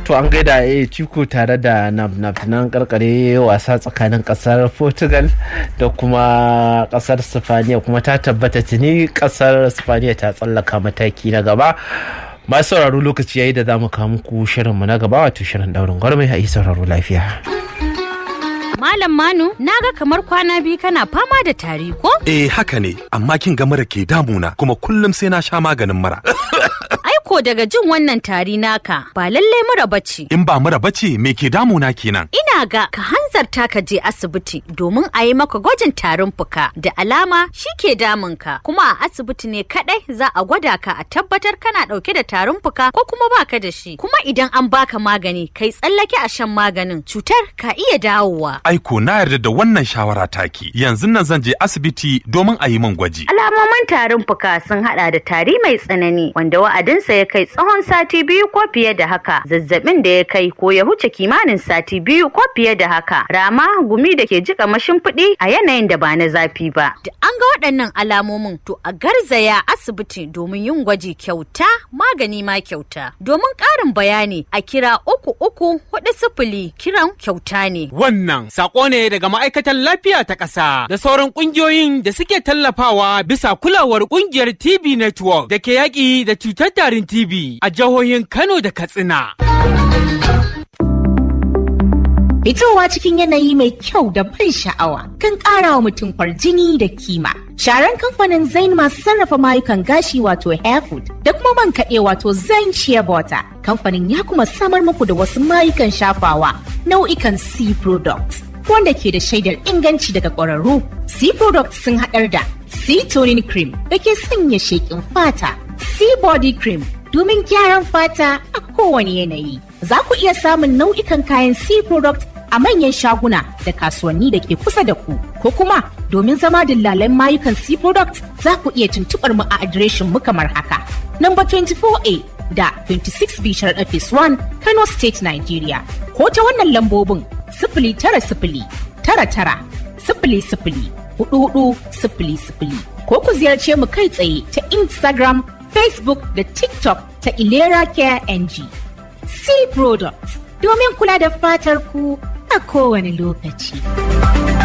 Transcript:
to an gaida Chico tare da nan karkare wasa tsakanin kasar Portugal da kuma kasar Spaniya, kuma ta tabbata tuni kasar Spaniya ta tsallaka mataki na gaba. Masu sauraro lokaci yayi da zamu kawo muku shirinmu na gaba, wato shirin daurin gwarmai. A yi sauraro lafiya. Malam Manu, naga kamar kwana biyu kana fama da tari ko? Haka ne, amma kin ga mura ke damuna kuma kullum sai na sha maganin mura. Aiko daga jin wannan tari naka ba lallai mura bace. In ba mura bace me ke damuna kenan? Ina ga ka hanzarta ka je asibiti domin a yi maka gwajin tarin fuka, da alama shi ke damunka, kuma a asibiti ne kadai za a gwada ka a tabbatar kana dauke da tarin fuka ko kuma baka da shi. Kuma idan an baka magani kai tsallake a shan maganin, cutar ka iya dawowa. Aiko na yarda da wannan shawara taki. Yanzu nan zan je asibiti domin a yi min gwaji. Alamomin tarin fuka sun hada da tari mai tsanani wanda wa'adinsa ya kai tsawon sati 2 ko fiye da haka, zazzabin da ya kai ko ya huce kimanin sati 2 ko fiye da haka, rama, gumi da ke jika mashimfiɗi a yanayin da ba na zafi ba. Da an ga waɗannan alamomin to a garzaya asibiti domin yin gwaji kyauta, magani ma kyauta. Domin ƙarin bayani a kira 3340, kiran kyauta ne. Wannan sako ne daga ma'aikatan lafiya ta ƙasa da sauran ƙungiyoyin da suke tallafawa bisa kulawar ƙungiyar TB Network da ke yaƙi da cutar tarin TB a jihohin Kano da Katsina. Fitowa cikin yanayi mai kyau da ban sha'awa kan ƙara wa mutum kwarjini da kima. Sharan kamfanin Zain masu sarrafa mayukan gashi wato Hairfood da kuma man kaɗe wato Zain Shea Butter. Kamfanin ya kuma samar muku da wasu mayukan shafawa nau'ikan C products wanda ke da shaidar inganci daga ƙwararru. C products sun haɗar da C toning cream da ke sanya sheƙin fata, C body cream domin gyaran fata a kowane yanayi. Za ku iya samun nau'ikan kayan C product a manyan shaguna da kasuwanni da ke kusa da ku, ko kuma domin zama dillalan mayukan C product za ku iya tuntuɓar mu a adireshin mu kamar haka. Number 24A da 26B Sharaɗa Phase 1 Kano State, Nigeria. Ko ta wannan lambobin 0909900004400, ko ku ziyarce mu kai tsaye ta Instagram, Facebook da TikTok ta Ilera Care NG. C Products domin kula da fatar ku a kowane lokaci.